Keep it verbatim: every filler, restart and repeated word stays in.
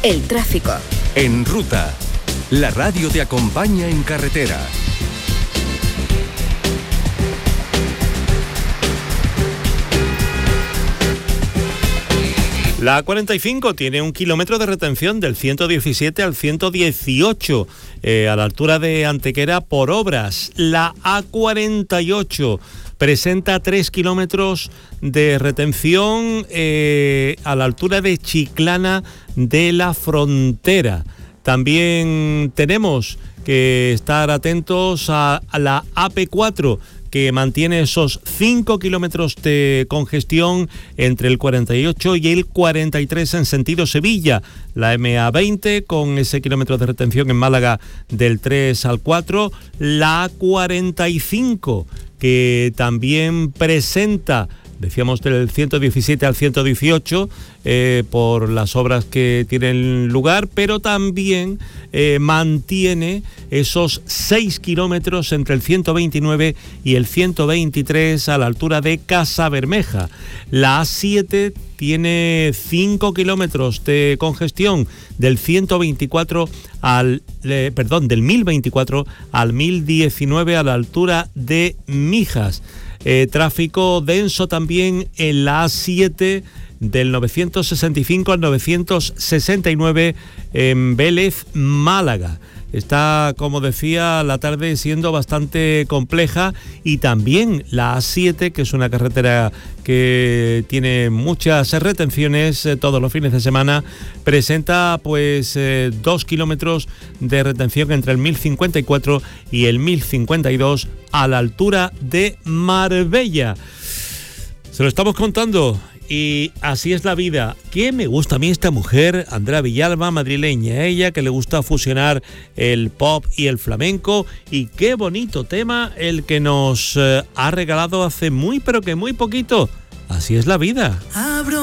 El tráfico. En Ruta, la radio te acompaña en carretera. La A cuarenta y cinco tiene un kilómetro de retención del ciento diecisiete al ciento dieciocho eh, a la altura de Antequera por obras. La A cuarenta y ocho presenta tres kilómetros de retención eh, a la altura de Chiclana de la Frontera. También tenemos que estar atentos a, a la A P cuatro, que mantiene esos cinco kilómetros de congestión entre el cuarenta y ocho y el cuarenta y tres en sentido Sevilla. La M A veinte con ese kilómetro de retención en Málaga del tres al cuatro. La A cuarenta y cinco, que también presenta, decíamos, del ciento diecisiete al ciento dieciocho eh, por las obras que tienen lugar, pero también eh, mantiene esos seis kilómetros entre el ciento veintinueve y el ciento veintitrés a la altura de Casabermeja. La A siete tiene cinco kilómetros de congestión del ciento veinticuatro al eh, perdón, del mil veinticuatro al mil diecinueve a la altura de Mijas. Eh, tráfico denso también en la A siete del novecientos sesenta y cinco al novecientos sesenta y nueve en Vélez, Málaga. Está, como decía, la tarde siendo bastante compleja, y también la A siete, que es una carretera que tiene muchas retenciones eh, todos los fines de semana, presenta pues eh, dos kilómetros de retención entre el mil cincuenta y cuatro y el mil cincuenta y dos a la altura de Marbella. Se lo estamos contando. Y así es la vida. ¿Qué me gusta a mí esta mujer, Andrea Villalba, madrileña? Ella que le gusta fusionar el pop y el flamenco. Y qué bonito tema el que nos eh, ha regalado hace muy pero que muy poquito. Así es la vida. Abro